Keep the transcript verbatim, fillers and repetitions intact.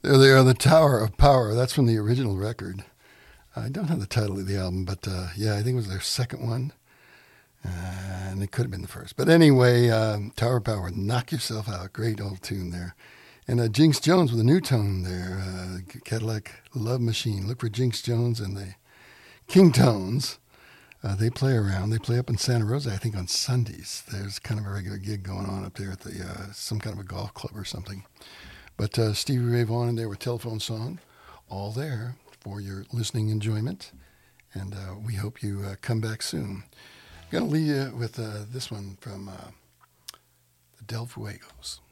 There they are, the Tower of Power. That's from the original record. I don't have the title of the album, but uh, yeah, I think it was their second one. Uh, and it could have been the first. But anyway, um, Tower of Power, Knock Yourself Out. Great old tune there. And uh, Jinx Jones with a new tone there. Uh, Cadillac Love Machine. Look for Jinx Jones and the King Tones. Uh, they play around. They play up in Santa Rosa, I think, on Sundays. There's kind of a regular gig going on up there at the uh, some kind of a golf club or something. But uh, Stevie Ray Vaughan in there with Telephone Song, all there for your listening enjoyment. And uh, we hope you uh, come back soon. I'm going to leave you with uh, this one from uh, the Del Fuegos.